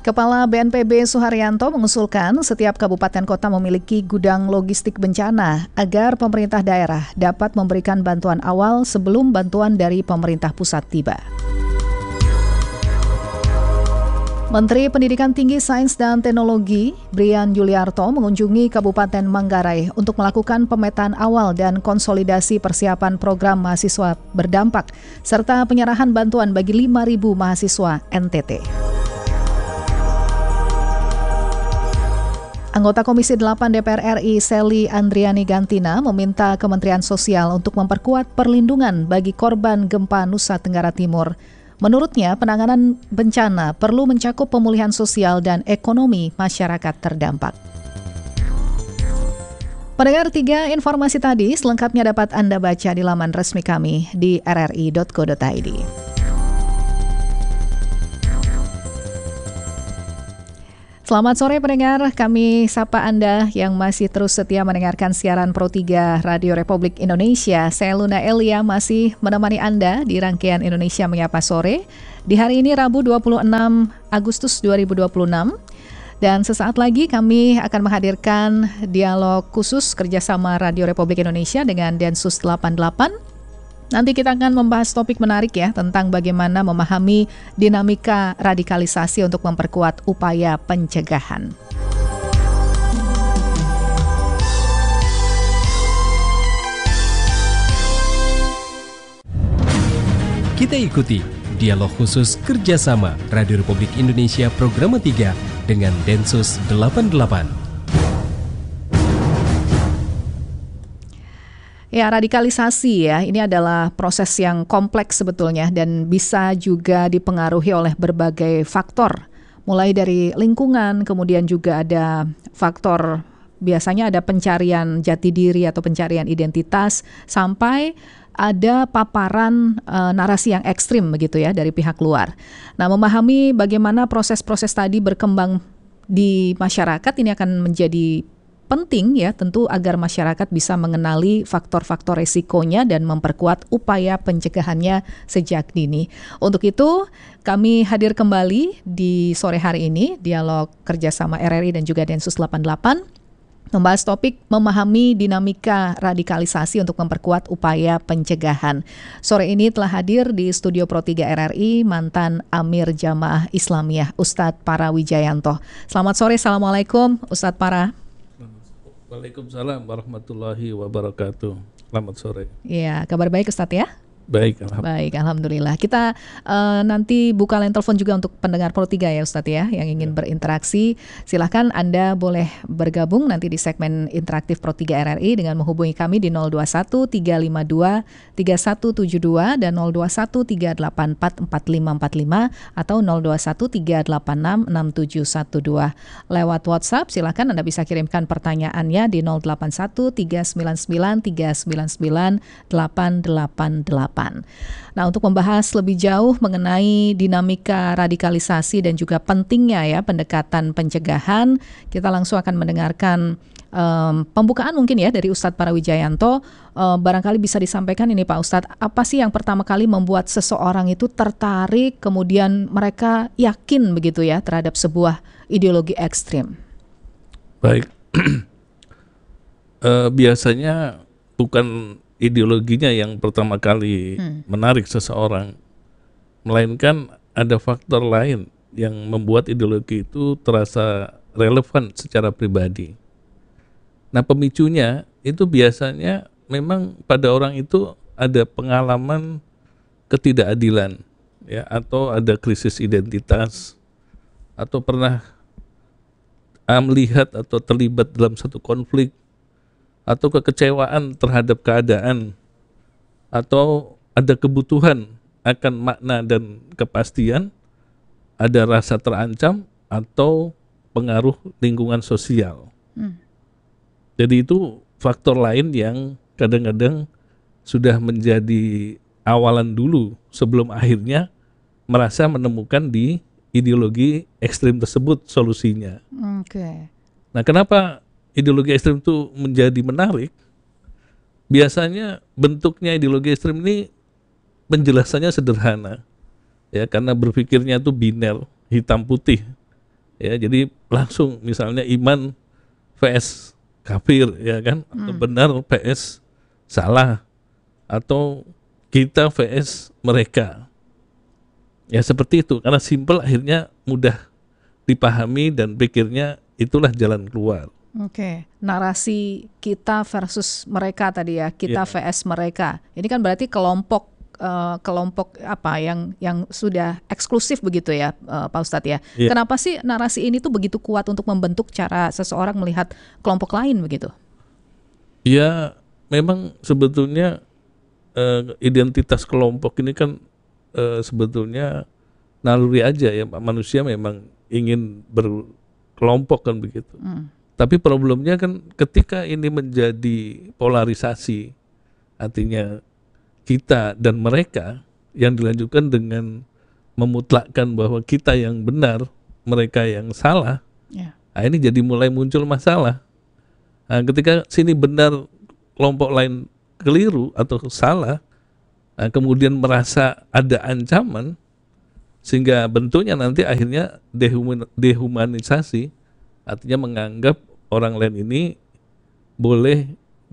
Kepala BNPB Suharyanto mengusulkan setiap kabupaten kota memiliki gudang logistik bencana agar pemerintah daerah dapat memberikan bantuan awal sebelum bantuan dari pemerintah pusat tiba. Menteri Pendidikan Tinggi, Sains dan Teknologi, Brian Yuliarto, mengunjungi Kabupaten Manggarai untuk melakukan pemetaan awal dan konsolidasi persiapan program mahasiswa berdampak, serta penyerahan bantuan bagi 5.000 mahasiswa NTT. Anggota Komisi 8 DPR RI Sely Andriani Gantina meminta Kementerian Sosial untuk memperkuat perlindungan bagi korban gempa Nusa Tenggara Timur. Menurutnya, penanganan bencana perlu mencakup pemulihan sosial dan ekonomi masyarakat terdampak. Pendengar, 3 informasi tadi selengkapnya dapat Anda baca di laman resmi kami di rri.co.id. Selamat sore pendengar, kami sapa Anda yang masih terus setia mendengarkan siaran Pro 3 Radio Republik Indonesia. Saya Luna Elia masih menemani Anda di rangkaian Indonesia Menyapa Sore di hari ini Rabu 26 Agustus 2026. Dan sesaat lagi kami akan menghadirkan dialog khusus kerjasama Radio Republik Indonesia dengan Densus 88. Nanti kita akan membahas topik menarik ya tentang bagaimana memahami dinamika radikalisasi untuk memperkuat upaya pencegahan. Kita ikuti dialog khusus kerjasama Radio Republik Indonesia Program 3 dengan Densus 88. Ya, radikalisasi ya, ini adalah proses yang kompleks sebetulnya dan bisa juga dipengaruhi oleh berbagai faktor. Mulai dari lingkungan, kemudian juga ada faktor, biasanya ada pencarian jati diri atau pencarian identitas, sampai ada paparan narasi yang ekstrim begitu ya dari pihak luar. Nah, memahami bagaimana proses-proses tadi berkembang di masyarakat ini akan menjadi penting ya tentu agar masyarakat bisa mengenali faktor-faktor resikonya dan memperkuat upaya pencegahannya sejak dini. Untuk itu kami hadir kembali di sore hari ini dialog kerjasama RRI dan juga Densus 88 membahas topik memahami dinamika radikalisasi untuk memperkuat upaya pencegahan. Sore ini telah hadir di studio Pro 3 RRI mantan Amir Jamaah Islamiyah Ustadz Para Wijayanto. Selamat sore, Assalamualaikum Ustadz Para. Waalaikumsalam warahmatullahi wabarakatuh. Selamat sore. Iya, kabar baik Ustadz ya? Baik, alhamdulillah. Kita nanti buka line telepon juga untuk pendengar Pro 3 ya Ustadz ya, yang ingin berinteraksi. Silahkan Anda boleh bergabung nanti di segmen interaktif Pro 3 RRI dengan menghubungi kami di 021 352 3172 dan 021 384 4545 atau 021 386 6712. Lewat WhatsApp silahkan Anda bisa kirimkan pertanyaannya di 081 399 399 888. Nah, untuk membahas lebih jauh mengenai dinamika radikalisasi dan juga pentingnya ya pendekatan pencegahan, kita langsung akan mendengarkan pembukaan mungkin ya dari Ustadz Para Wijayanto. Barangkali bisa disampaikan ini Pak Ustadz, apa sih yang pertama kali membuat seseorang itu tertarik kemudian mereka yakin begitu ya terhadap sebuah ideologi ekstrim? Baik, biasanya bukan ideologinya yang pertama kali menarik seseorang, melainkan ada faktor lain yang membuat ideologi itu terasa relevan secara pribadi. Nah, pemicunya itu biasanya memang pada orang itu ada pengalaman ketidakadilan, ya, atau ada krisis identitas, atau pernah melihat atau terlibat dalam satu konflik, atau kekecewaan terhadap keadaan, atau ada kebutuhan akan makna dan kepastian, ada rasa terancam, atau pengaruh lingkungan sosial. Jadi itu faktor lain yang kadang-kadang sudah menjadi awalan dulu sebelum akhirnya merasa menemukan di ideologi ekstrim tersebut solusinya. Nah, kenapa ideologi ekstrem itu menjadi menarik? Biasanya bentuknya ideologi ekstrem ini penjelasannya sederhana, ya, karena berpikirnya itu biner, hitam putih. Ya, jadi langsung misalnya iman vs kafir, ya kan, atau benar vs salah, atau kita vs mereka. Ya seperti itu, karena simpel akhirnya mudah dipahami dan pikirnya itulah jalan keluar. Oke, narasi kita versus mereka tadi ya, kita Ya. vs mereka. Ini kan berarti kelompok apa yang sudah eksklusif begitu ya, Pak Ustadz ya. Ya. Kenapa sih narasi ini tuh begitu kuat untuk membentuk cara seseorang melihat kelompok lain begitu? Ya memang sebetulnya identitas kelompok ini kan sebetulnya naluri aja ya, manusia memang ingin berkelompok kan begitu. Tapi problemnya kan ketika ini menjadi polarisasi, artinya kita dan mereka, yang dilanjutkan dengan memutlakkan bahwa kita yang benar, mereka yang salah, Ya. nah ini jadi mulai muncul masalah. Nah, ketika sini benar, kelompok lain keliru atau salah, nah, kemudian merasa ada ancaman, sehingga bentuknya nanti akhirnya dehumanisasi, artinya menganggap orang lain ini boleh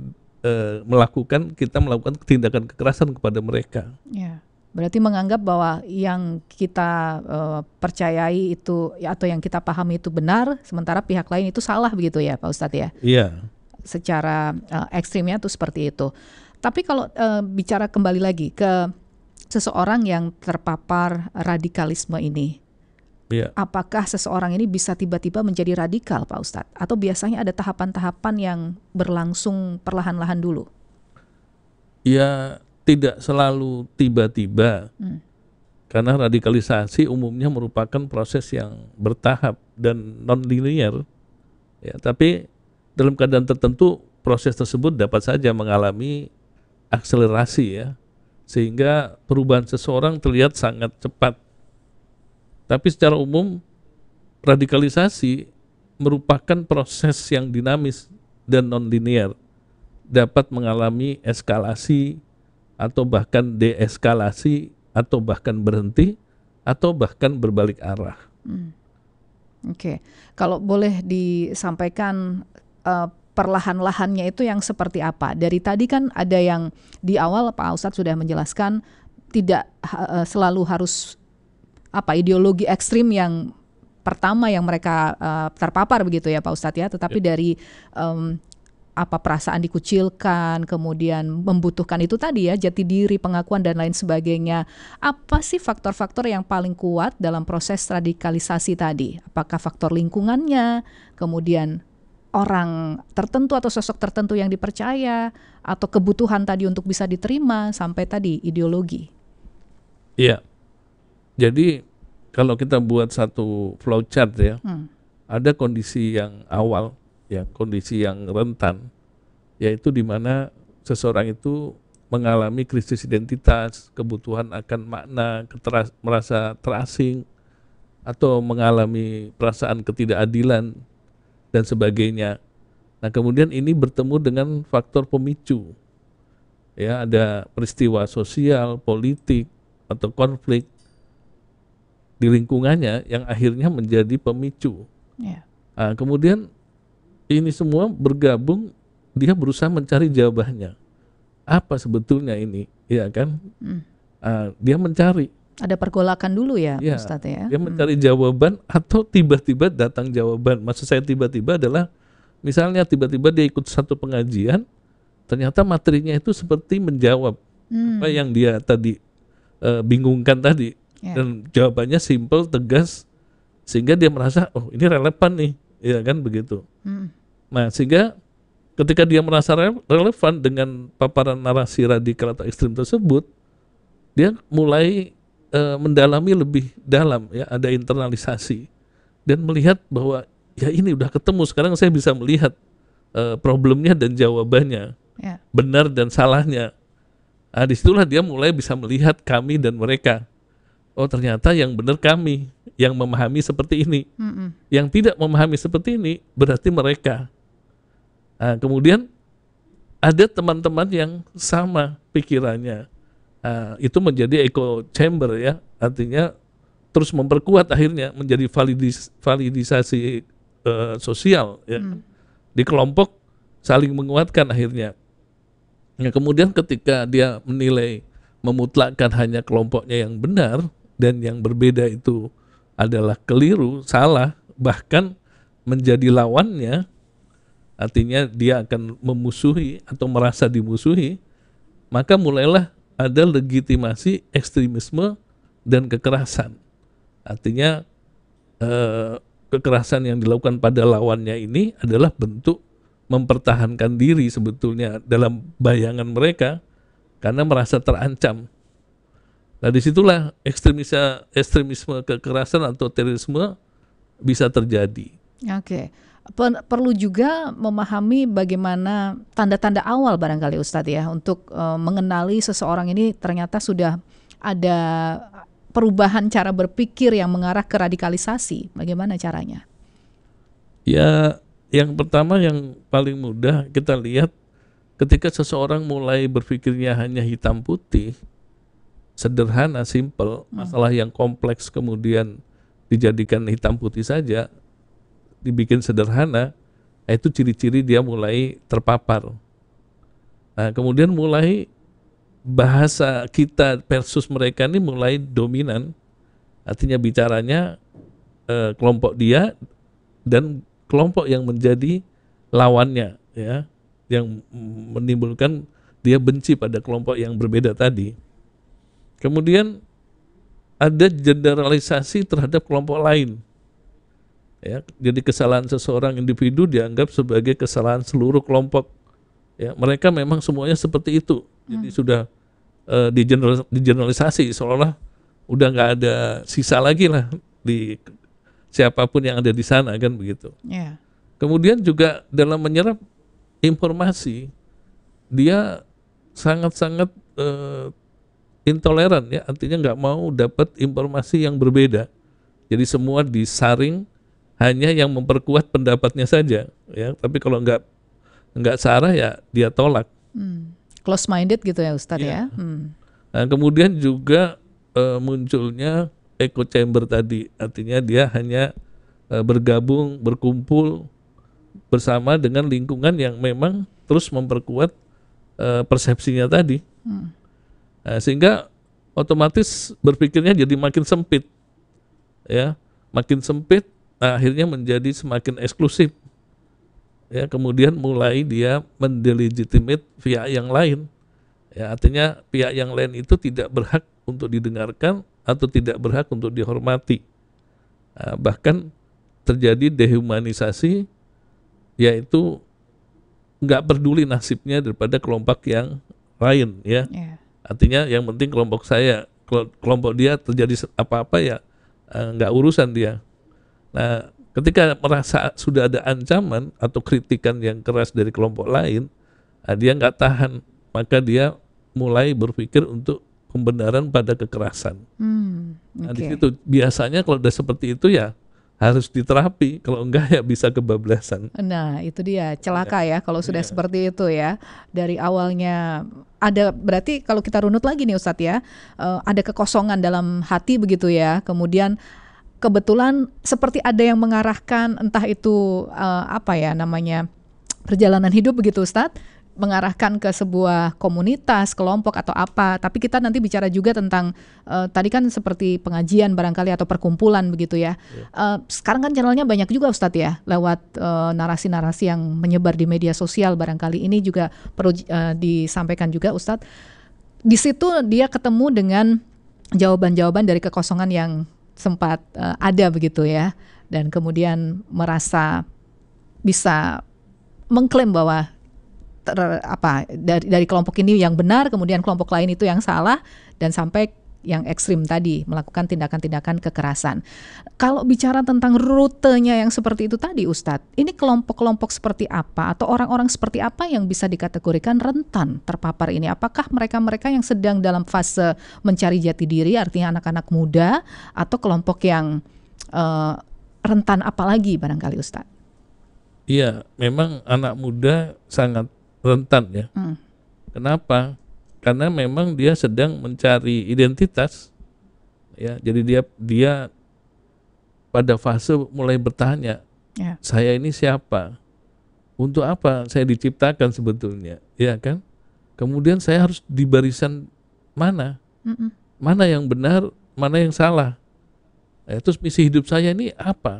kita melakukan tindakan kekerasan kepada mereka. Ya, berarti menganggap bahwa yang kita percayai itu atau yang kita pahami itu benar, sementara pihak lain itu salah begitu ya, Pak Ustadz ya? Iya. Secara ekstrimnya tuh seperti itu. Tapi kalau bicara kembali lagi ke seseorang yang terpapar radikalisme ini, Iya. apakah seseorang ini bisa tiba-tiba menjadi radikal, Pak Ustadz? Atau biasanya ada tahapan-tahapan yang berlangsung perlahan-lahan dulu? Ya tidak selalu tiba-tiba, karena radikalisasi umumnya merupakan proses yang bertahap dan non-linear. Ya, tapi dalam keadaan tertentu proses tersebut dapat saja mengalami akselerasi ya, sehingga perubahan seseorang terlihat sangat cepat. Tapi secara umum radikalisasi merupakan proses yang dinamis dan non-linear, dapat mengalami eskalasi atau bahkan deeskalasi atau bahkan berhenti atau bahkan berbalik arah. Oke, kalau boleh disampaikan perlahan-lahannya itu yang seperti apa? Dari tadi kan ada yang di awal Pak Ustadz sudah menjelaskan tidak selalu harus ideologi ekstrim yang pertama yang mereka terpapar begitu ya Pak Ustadz ya, tetapi dari perasaan dikucilkan, kemudian membutuhkan itu tadi ya, jati diri, pengakuan dan lain sebagainya. Apa sih faktor-faktor yang paling kuat dalam proses radikalisasi tadi? Apakah faktor lingkungannya, kemudian orang tertentu atau sosok tertentu yang dipercaya, atau kebutuhan tadi untuk bisa diterima, sampai tadi ideologi? Iya. Jadi kalau kita buat satu flowchart ya, ada kondisi yang awal, ya kondisi yang rentan, yaitu di mana seseorang itu mengalami krisis identitas, kebutuhan akan makna, merasa terasing, atau mengalami perasaan ketidakadilan dan sebagainya. Nah kemudian ini bertemu dengan faktor pemicu, ya ada peristiwa sosial, politik atau konflik di lingkungannya yang akhirnya menjadi pemicu. Yeah. Nah, kemudian ini semua bergabung, dia berusaha mencari jawabannya. Apa sebetulnya ini, ya kan? Dia mencari. Ada pergolakan dulu ya, Ya, Ustadz ya? dia mencari jawaban atau tiba-tiba datang jawaban. Maksud saya tiba-tiba adalah, misalnya tiba-tiba dia ikut satu pengajian, ternyata materinya itu seperti menjawab apa yang dia tadi bingungkan tadi. Ya. Dan jawabannya simple, tegas, sehingga dia merasa, oh ini relevan nih, ya kan begitu. Nah sehingga ketika dia merasa relevan dengan paparan narasi radikal atau ekstrim tersebut, dia mulai mendalami lebih dalam, ya ada internalisasi dan melihat bahwa ya ini udah ketemu, sekarang saya bisa melihat problemnya dan jawabannya, Ya. benar dan salahnya. Nah disitulah dia mulai bisa melihat kami dan mereka. Oh ternyata yang benar kami, yang memahami seperti ini. Yang tidak memahami seperti ini berarti mereka. Nah, kemudian ada teman-teman yang sama pikirannya. Nah, itu menjadi echo chamber ya, artinya terus memperkuat, akhirnya menjadi validisasi sosial ya. Di kelompok saling menguatkan akhirnya. Nah, kemudian ketika dia menilai memutlakkan hanya kelompoknya yang benar dan yang berbeda itu adalah keliru, salah, bahkan menjadi lawannya, artinya dia akan memusuhi atau merasa dimusuhi, maka mulailah ada legitimasi ekstremisme dan kekerasan. Artinya kekerasan yang dilakukan pada lawannya ini adalah bentuk mempertahankan diri sebetulnya dalam bayangan mereka karena merasa terancam. Nah, disitulah ekstremisme kekerasan atau terorisme bisa terjadi. Oke. Perlu juga memahami bagaimana tanda-tanda awal barangkali Ustadz ya, untuk mengenali seseorang ini ternyata sudah ada perubahan cara berpikir yang mengarah ke radikalisasi. Bagaimana caranya? Ya, yang pertama yang paling mudah kita lihat ketika seseorang mulai berpikirnya hanya hitam putih, sederhana, simple, masalah yang kompleks kemudian dijadikan hitam putih saja, dibikin sederhana, itu ciri-ciri dia mulai terpapar. Nah, kemudian mulai bahasa kita versus mereka ini mulai dominan, artinya bicaranya kelompok dia dan kelompok yang menjadi lawannya, ya, yang menimbulkan dia benci pada kelompok yang berbeda tadi. Kemudian ada generalisasi terhadap kelompok lain. Ya, jadi kesalahan seseorang individu dianggap sebagai kesalahan seluruh kelompok. Ya, mereka memang semuanya seperti itu. Jadi sudah digeneralisasi, seolah-olah udah nggak ada sisa lagi lah di siapapun yang ada di sana, kan begitu. Yeah. Kemudian juga dalam menyerap informasi, dia sangat-sangat intoleran, ya, artinya nggak mau dapat informasi yang berbeda. Jadi semua disaring, hanya yang memperkuat pendapatnya saja, ya. Tapi kalau nggak searah, ya dia tolak. Close minded gitu ya Ustadz ya. Nah, kemudian juga munculnya echo chamber tadi, artinya dia hanya bergabung, berkumpul bersama dengan lingkungan yang memang terus memperkuat persepsinya tadi. Nah, sehingga otomatis berpikirnya jadi makin sempit, ya, makin sempit. Nah, akhirnya menjadi semakin eksklusif. Ya, kemudian mulai dia mendelegitimate pihak yang lain. Ya, artinya pihak yang lain itu tidak berhak untuk didengarkan atau tidak berhak untuk dihormati. Nah, bahkan terjadi dehumanisasi, yaitu nggak peduli nasibnya daripada kelompok yang lain, ya. Artinya yang penting kelompok saya, kelompok dia terjadi apa-apa ya nggak urusan dia. Nah, ketika merasa sudah ada ancaman atau kritikan yang keras dari kelompok lain, dia nggak tahan, maka dia mulai berpikir untuk pembenaran pada kekerasan. Nah, di situ biasanya kalau udah seperti itu ya harus diterapi, kalau enggak ya bisa kebablasan. Nah, itu dia celaka ya kalau sudah seperti itu ya. Dari awalnya ada, berarti kalau kita runut lagi nih Ustadz ya, ada kekosongan dalam hati begitu ya. Kemudian kebetulan seperti ada yang mengarahkan, entah itu apa ya namanya, perjalanan hidup begitu Ustadz, mengarahkan ke sebuah komunitas, kelompok atau apa. Tapi kita nanti bicara juga tentang tadi kan seperti pengajian barangkali atau perkumpulan begitu ya. Sekarang kan channelnya banyak juga Ustadz ya, lewat narasi-narasi yang menyebar di media sosial barangkali. Ini juga perlu disampaikan juga Ustadz. Di situ dia ketemu dengan jawaban-jawaban dari kekosongan yang sempat ada begitu ya. Dan kemudian merasa bisa mengklaim bahwa dari kelompok ini yang benar, kemudian kelompok lain itu yang salah, dan sampai yang ekstrim tadi melakukan tindakan-tindakan kekerasan. Kalau bicara tentang rutenya yang seperti itu tadi Ustadz, ini kelompok-kelompok seperti apa atau orang-orang seperti apa yang bisa dikategorikan rentan terpapar ini? Apakah mereka-mereka yang sedang dalam fase mencari jati diri, artinya anak-anak muda, atau kelompok yang rentan apalagi barangkali Ustadz? Iya, memang anak muda sangat rentan ya. Kenapa? Karena memang dia sedang mencari identitas, ya. Jadi dia pada fase mulai bertanya, saya ini siapa? Untuk apa saya diciptakan sebetulnya, ya kan? Kemudian saya harus di barisan mana? Mana yang benar, mana yang salah? Terus misi hidup saya ini apa?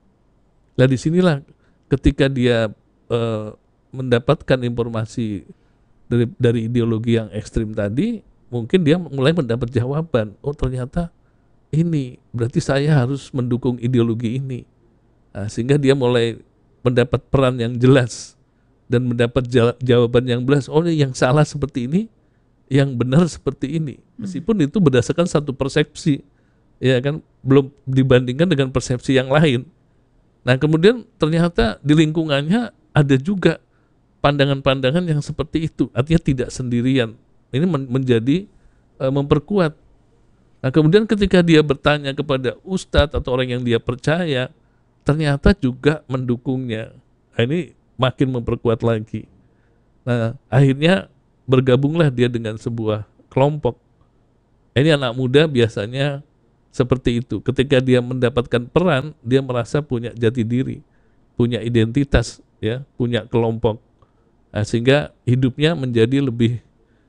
Nah disinilah ketika dia mendapatkan informasi dari ideologi yang ekstrim tadi, mungkin dia mulai mendapat jawaban. Oh ternyata ini berarti saya harus mendukung ideologi ini. Nah, sehingga dia mulai mendapat peran yang jelas dan mendapat jawaban yang jelas. Oh yang salah seperti ini, yang benar seperti ini. Meskipun itu berdasarkan satu persepsi, ya kan, belum dibandingkan dengan persepsi yang lain. Nah kemudian ternyata di lingkungannya ada juga pandangan-pandangan yang seperti itu. Artinya tidak sendirian. Ini menjadi memperkuat. Nah kemudian ketika dia bertanya kepada ustadz atau orang yang dia percaya, ternyata juga mendukungnya. Nah, ini makin memperkuat lagi. Nah akhirnya bergabunglah dia dengan sebuah kelompok. Ini anak muda biasanya seperti itu. Ketika dia mendapatkan peran, dia merasa punya jati diri, punya identitas, ya, punya kelompok. Nah, sehingga hidupnya menjadi lebih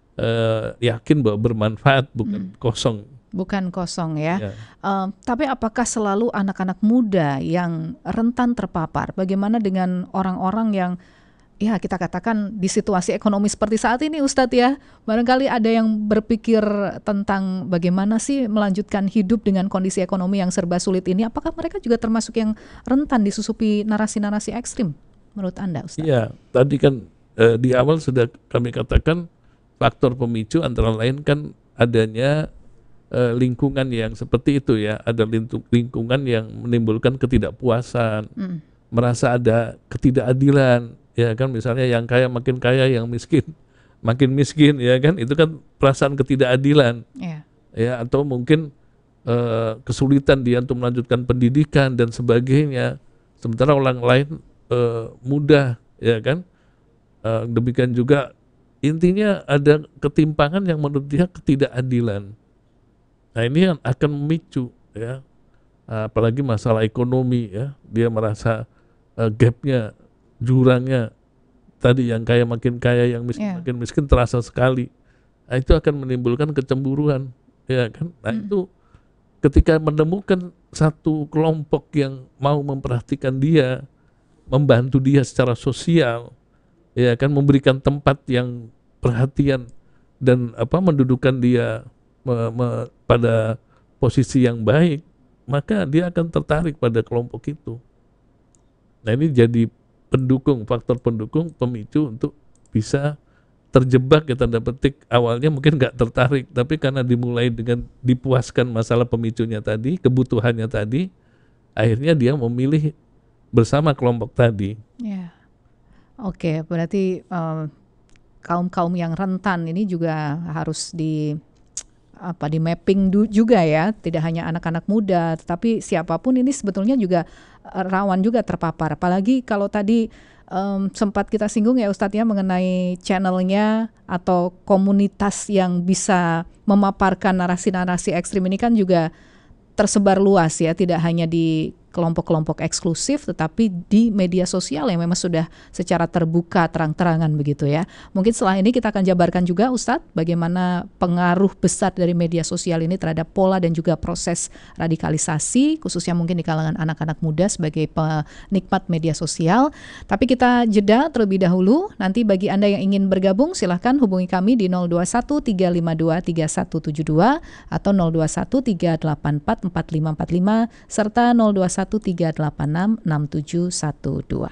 yakin bahwa bermanfaat, bukan kosong. Bukan kosong ya. Tapi apakah selalu anak-anak muda yang rentan terpapar? Bagaimana dengan orang-orang yang ya kita katakan di situasi ekonomi seperti saat ini Ustadz ya, barangkali ada yang berpikir tentang bagaimana sih melanjutkan hidup dengan kondisi ekonomi yang serba sulit ini. Apakah mereka juga termasuk yang rentan disusupi narasi-narasi ekstrim menurut Anda Ustadz? Iya, tadi kan di awal sudah kami katakan faktor pemicu antara lain kan adanya lingkungan yang seperti itu ya. Ada lingkungan yang menimbulkan ketidakpuasan, merasa ada ketidakadilan. Ya kan, misalnya yang kaya makin kaya, yang miskin makin miskin, ya kan, itu kan perasaan ketidakadilan. Ya, atau mungkin kesulitan dia untuk melanjutkan pendidikan dan sebagainya, sementara orang lain mudah, ya kan. Demikian juga intinya ada ketimpangan yang menurut dia ketidakadilan. Nah ini yang akan memicu, ya, apalagi masalah ekonomi, ya, dia merasa gapnya, jurangnya tadi, yang kaya makin kaya, yang miskin makin miskin terasa sekali. Nah, itu akan menimbulkan kecemburuan, ya kan. Nah itu ketika menemukan satu kelompok yang mau memperhatikan dia, membantu dia secara sosial, ya kan, memberikan tempat yang perhatian dan mendudukan dia pada posisi yang baik, maka dia akan tertarik pada kelompok itu. Nah ini jadi pendukung, faktor pendukung, pemicu untuk bisa terjebak, ya tanda petik. Awalnya mungkin nggak tertarik, tapi karena dimulai dengan dipuaskan masalah pemicunya tadi, kebutuhannya tadi, akhirnya dia memilih bersama kelompok tadi. Ya. Oke, berarti kaum-kaum yang rentan ini juga harus di mapping juga ya, tidak hanya anak-anak muda, tetapi siapapun ini sebetulnya juga rawan juga terpapar. Apalagi kalau tadi sempat kita singgung ya Ustadz ya mengenai channelnya atau komunitas yang bisa memaparkan narasi-narasi ekstrim ini kan juga tersebar luas ya, tidak hanya di kelompok-kelompok eksklusif, tetapi di media sosial yang memang sudah secara terbuka, terang-terangan begitu ya. Mungkin setelah ini kita akan jabarkan juga Ustadz bagaimana pengaruh besar dari media sosial ini terhadap pola dan juga proses radikalisasi, khususnya mungkin di kalangan anak-anak muda sebagai penikmat media sosial. Tapi kita jeda terlebih dahulu. Nanti bagi Anda yang ingin bergabung silahkan hubungi kami di 021 352 3172 atau 021 384 4545 serta 021 386 6712.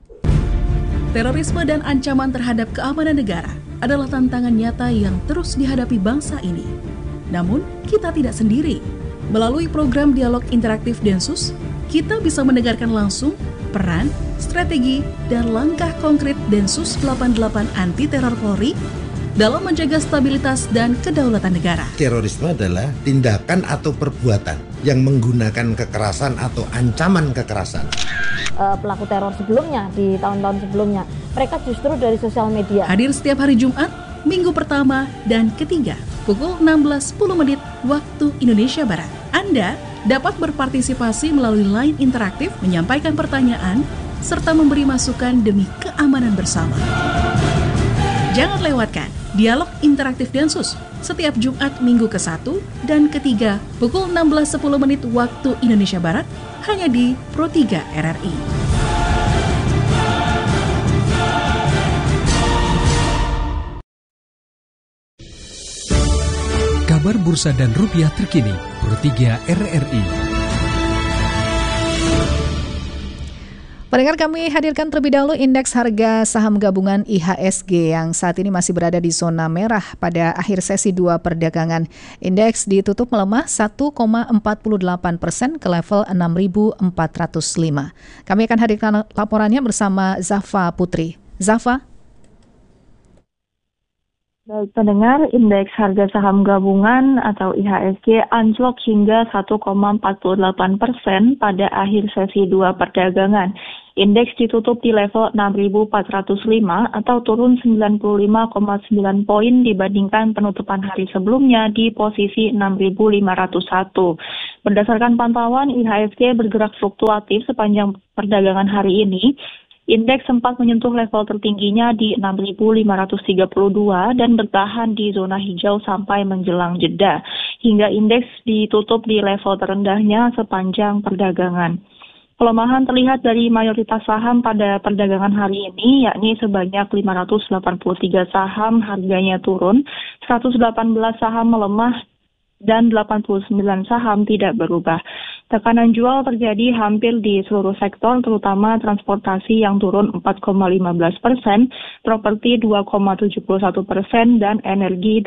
Terorisme dan ancaman terhadap keamanan negara adalah tantangan nyata yang terus dihadapi bangsa ini. Namun, kita tidak sendiri. Melalui program dialog interaktif Densus, kita bisa mendengarkan langsung peran, strategi, dan langkah konkret Densus 88 anti teror Polri dalam menjaga stabilitas dan kedaulatan negara. Terorisme adalah tindakan atau perbuatan yang menggunakan kekerasan atau ancaman kekerasan. Pelaku teror sebelumnya, di tahun-tahun sebelumnya, mereka justru dari sosial media. Hadir setiap hari Jumat, minggu pertama dan ketiga, pukul 16.10 waktu Indonesia Barat. Anda dapat berpartisipasi melalui line interaktif, menyampaikan pertanyaan, serta memberi masukan demi keamanan bersama. Jangan lewatkan Dialog Interaktif Densus setiap Jumat minggu ke-1 dan ke-3 pukul 16.10 waktu Indonesia Barat hanya di Pro 3 RRI. Kabar bursa dan rupiah terkini, Pro 3 RRI. Pendengar, kami hadirkan terlebih dahulu indeks harga saham gabungan IHSG yang saat ini masih berada di zona merah pada akhir sesi 2 perdagangan. Indeks ditutup melemah 1,48% ke level 6.405. Kami akan hadirkan laporannya bersama Zafa Putri. Zafa? Baik pendengar, indeks harga saham gabungan atau IHSG anjlok hingga 1,48% pada akhir sesi 2 perdagangan. Indeks ditutup di level 6.405 atau turun 95,9 poin dibandingkan penutupan hari sebelumnya di posisi 6.501. Berdasarkan pantauan, IHSG bergerak fluktuatif sepanjang perdagangan hari ini. Indeks sempat menyentuh level tertingginya di 6.532 dan bertahan di zona hijau sampai menjelang jeda, hingga indeks ditutup di level terendahnya sepanjang perdagangan. Pelemahan terlihat dari mayoritas saham pada perdagangan hari ini, yakni sebanyak 583 saham harganya turun, 118 saham melemah, dan 89 saham tidak berubah. Tekanan jual terjadi hampir di seluruh sektor, terutama transportasi yang turun 4,15%, properti 2,71%, dan energi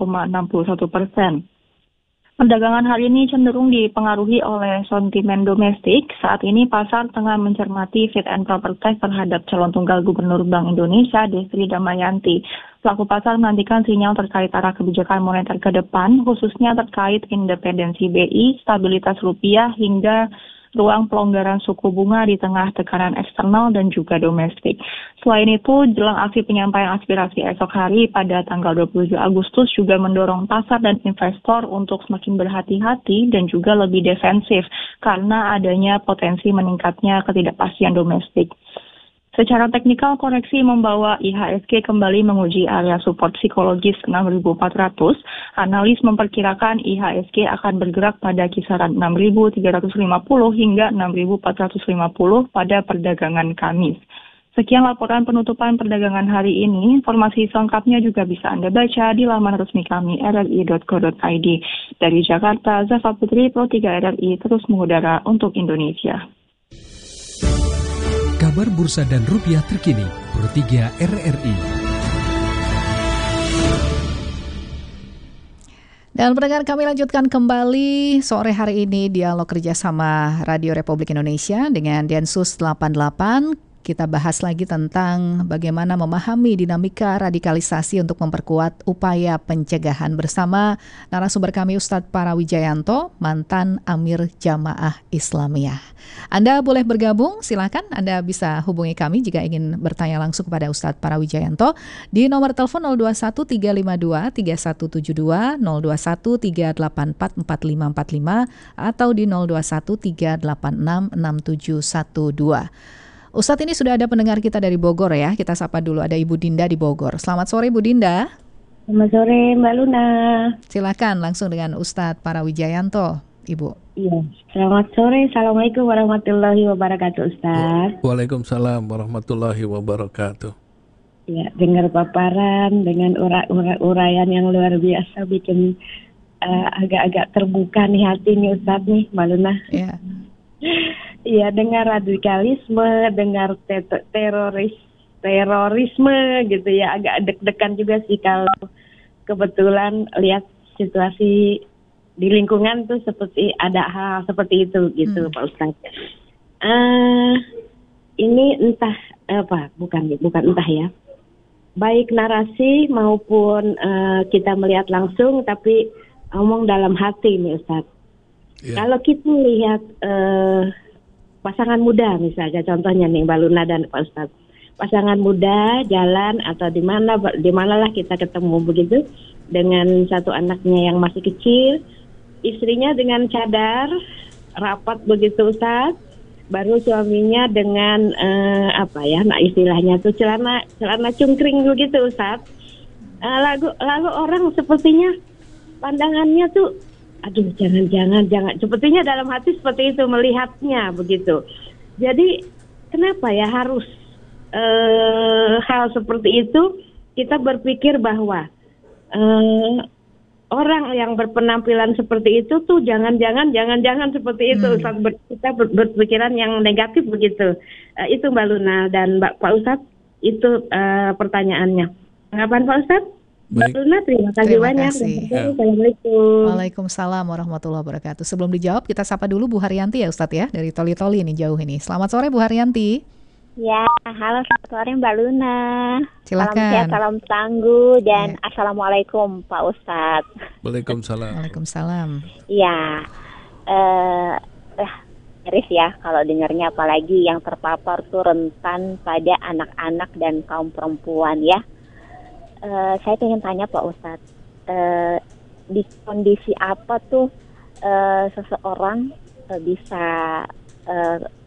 2,61%. Perdagangan hari ini cenderung dipengaruhi oleh sentimen domestik. Saat ini pasar tengah mencermati fit and proper test terhadap calon tunggal Gubernur Bank Indonesia, Desri Damayanti. Pelaku pasar menantikan sinyal terkait arah kebijakan moneter ke depan, khususnya terkait independensi BI, stabilitas rupiah, hingga ruang pelonggaran suku bunga di tengah tekanan eksternal dan juga domestik. Selain itu, jelang aksi penyampaian aspirasi esok hari pada tanggal 27 Agustus juga mendorong pasar dan investor untuk semakin berhati-hati dan juga lebih defensif karena adanya potensi meningkatnya ketidakpastian domestik. Secara teknikal, koreksi membawa IHSG kembali menguji area support psikologis 6.400. Analis memperkirakan IHSG akan bergerak pada kisaran 6.350 hingga 6.450 pada perdagangan Kamis. Sekian laporan penutupan perdagangan hari ini. Informasi selengkapnya juga bisa Anda baca di laman resmi kami rri.co.id. Dari Jakarta, Zafa Putri, Pro 3 RRI, terus mengudara untuk Indonesia. Kabar bursa dan rupiah terkini, Pro 3 RRI. Dan pendengar, kami lanjutkan kembali sore hari ini dialog kerjasama Radio Republik Indonesia dengan Densus 88. Kita bahas lagi tentang bagaimana memahami dinamika radikalisasi untuk memperkuat upaya pencegahan bersama narasumber kami Ustadz Parawijayanto, mantan Amir Jamaah Islamiyah. Anda boleh bergabung, silakan Anda bisa hubungi kami jika ingin bertanya langsung kepada Ustadz Parawijayanto di nomor telepon 021-352-3172, 021-384-4545, atau di 021-386-6712. Ustadz, ini sudah ada pendengar kita dari Bogor ya. Kita sapa dulu, ada Ibu Dinda di Bogor. Selamat sore Bu Dinda. Selamat sore Mbak Luna. Silakan langsung dengan Ustadz Parawijayanto, Ibu. Iya, selamat sore. Assalamualaikum warahmatullahi wabarakatuh Ustadz. Waalaikumsalam warahmatullahi wabarakatuh. Ya, dengar paparan dengan uraian yang luar biasa bikin agak-agak terbuka nih hati nih Ustadz nih Mbak Luna. Iya. Iya, dengar radikalisme, dengar terorisme gitu ya, agak deg-degan juga sih kalau kebetulan lihat situasi di lingkungan tuh seperti ada hal seperti itu gitu Pak Ustadz. Ini entah bukan entah ya. Baik narasi maupun kita melihat langsung, tapi ngomong dalam hati nih Ustadz. Yeah. Kalau kita lihat pasangan muda misalnya, contohnya nih Mbak Luna dan Pak Ustadz, pasangan muda jalan atau di mana lah kita ketemu begitu dengan satu anaknya yang masih kecil, istrinya dengan cadar rapat begitu Ustaz, baru suaminya dengan istilahnya tuh celana cungkring begitu Ustaz. Lalu orang sepertinya pandangannya tuh, aduh jangan, sepertinya dalam hati seperti itu melihatnya begitu. Jadi kenapa ya harus hal seperti itu? Kita berpikir bahwa orang yang berpenampilan seperti itu tuh jangan seperti itu. Kita berpikiran yang negatif begitu. Itu Mbak Luna dan Pak Ustadz, itu pertanyaannya. Tanggapan Pak Ustadz? Mbak Luna, terima kasih banyak. Assalamualaikum. Waalaikumsalam warahmatullahi wabarakatuh. Sebelum dijawab, kita sapa dulu Bu Haryanti ya Ustadz ya, dari Toli-Toli ini jauh ini. Selamat sore Bu Haryanti. Ya, halo selamat sore Mbak Luna. Silakan. Salam sehat, salam tangguh, dan Assalamualaikum Pak Ustadz. Waalaikumsalam. Ya, miris ya kalau dengarnya, apalagi yang terpapar tuh rentan pada anak-anak dan kaum perempuan ya. Saya ingin tanya Pak Ustadz, di kondisi apa tuh seseorang bisa